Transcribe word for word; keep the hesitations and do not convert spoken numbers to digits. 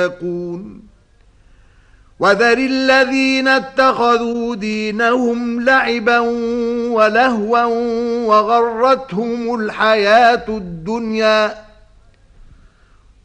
يتقون وذر الذين اتخذوا دينهم لعبا ولهوا وغرتهم الحياة الدنيا